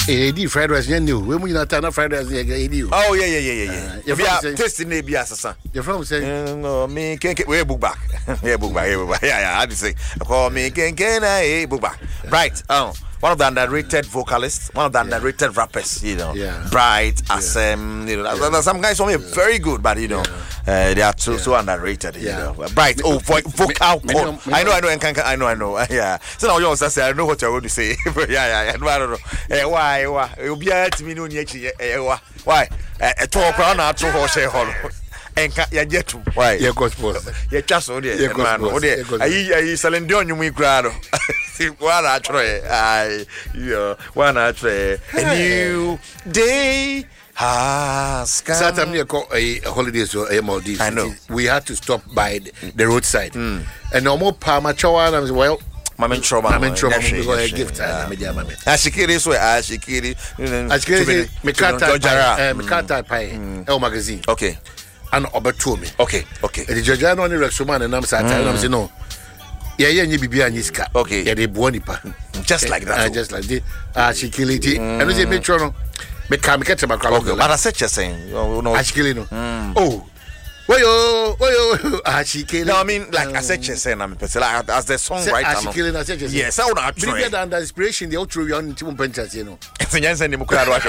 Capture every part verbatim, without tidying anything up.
Eh, di fried rice new. We mu na ta na fried rice e di. Oh yeah yeah yeah yeah. If you taste in be asasa. Your friend say no me can we book back. Yeah book back. Yeah yeah, I had to say. Call me can can I book back. Right. Oh. One of the underrated vocalists, one of the yeah. underrated rappers, you know, yeah. Bright, as yeah. um, you know, yeah. some guys only yeah. very good, but you know, yeah. uh, they are too yeah. so underrated, you yeah. know. Bright, oh, vo- vocal, me, me, me, I know, I know, I know, I know, I know, yeah. So now you also say, I know what you're going to say, yeah, yeah, yeah. No, I don't know. Eh, why, why? You'll be at me, no, why, why? A talk around our two horse, enka ya jetu why ya gospel ya chaso de man o de ayi ayi selende onyu mu ikra do wana atro ai yo wana atro a new day has come. Saturday we call a holiday so a Maldives. I know. We had to stop by the, the roadside mm. and no more palma chawana as well. Mama Troma, Mama Troma, we go a gift. Ashikiri, so Ashikiri, Ashikiri, Mikata, Mikata Pie, El magazine. Okay. And over me. Okay, okay. The Jajano on the Rexoman and I'm saying, I'm saying, no. Yeah, yeah, you be a niska. Okay. Yeah, they buonipa. Just like that. Uh, just like the ah, she kill it. And we say, make sure no. Make come get to my car. Okay. But I said you're saying, no. Ah, she kill it no. Oh. Why yo, why yo, ah, she kill it. No, I mean, like I said, you're saying, I'm like as the songwriter. Ah, she kill it. I said, yes, I want to try. Bigger than the inspiration, the outro you on Timon Penchas, you know. It's a Jansen Democrat.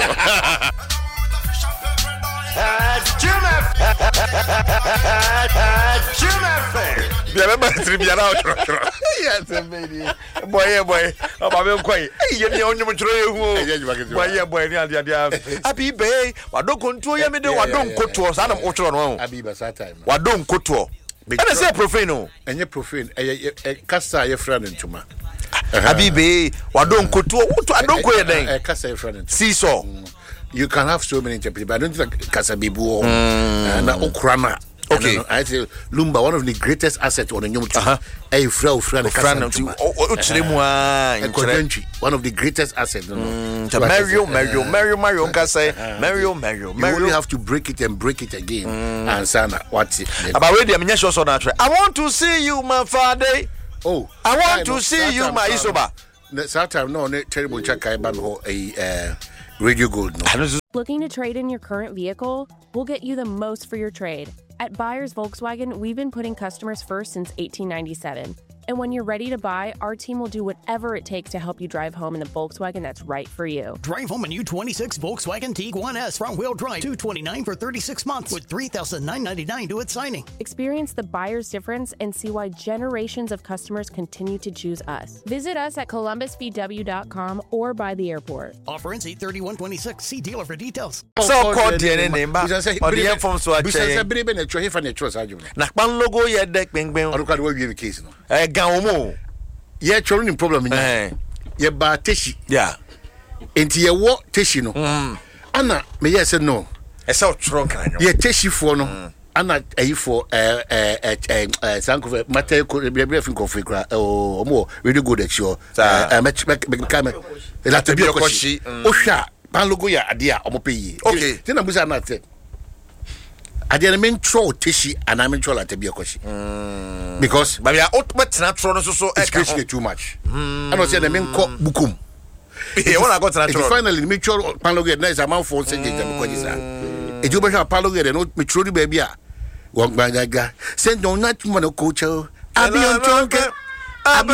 Bien même tribia na otro. Yes, baby. Boy, boy. Aba me kwai. Eh, ye ni onyu mtro ehu. Boy, boy ni ade ade. Abi be, wado kontuo ye me de wado nkotuo. Sa na otro no. Abi ba sa time. Wado nkotuo. Ana say profane o. Enye profane. Eh kasa ye friend ntuma. Abi be, wado nkotuo. Woto adonko ye den. Eh kasa ye friend. Seesaw. You can have so many interpreters, but I don't think Kasabibu and Okrana. Okay, I say Lumba, one of the greatest assets on the new team. A frau friend, one of the greatest assets. Mario, Mario, Mario, Mario, can say Mario, Mario, Mario. You only have to break it and break it again. And Sana, what's it? About ready, I'm not so natural. I want to see you, my father. Oh, I want to see you, my Isoba. That time, no, terrible check. I ban a Radio Gold. No. Looking to trade in your current vehicle? We'll get you the most for your trade. At Buyers Volkswagen, we've been putting customers first since eighteen ninety-seven. And when you're ready to buy, our team will do whatever it takes to help you drive home in the Volkswagen that's right for you. Drive home a new twenty-six Volkswagen Tiguan S front-wheel drive, two hundred twenty-nine dollars for thirty-six months with three thousand nine hundred ninety-nine dollars to its signing. Experience the buyer's difference and see why generations of customers continue to choose us. Visit us at columbus v w dot com or by the airport. Offer ends eight thirty-one twenty-six. See dealer for details. So called the name ba. On the form so actually. Bisa say bribe na tro hefa na tro sa adwo. Na pan logo ye dek bengbeng. Oruka do we case no. Eh gan omo. Yeah, children problem in eh. Yeah, ba teshi. Yeah. Enti ye wo teshi no. Mm. Ana me yes no. E say otro kan yo. Yeah, teshi for no. Ana ayi for eh eh eh eh sanko mate ko be be fin ko fi kra o mo really good at your eh me me ka me la te bi koshi. O hwa pan logo ya ade a omo pe yi. Okay. Tin na busa na te. Ade na men tro teshi ana men tro la te bi koshi. Because but we are ultimate natural no so so it's creating too much. Mm. And I say the men ko bukum. Yeah, when I got natural. Finally me tro pan logo na is amount for say them ko jisa. E ju be pan logo de no me tro di baby a. Wong bagaga. Send don't not man ko cho. Abi on chonke.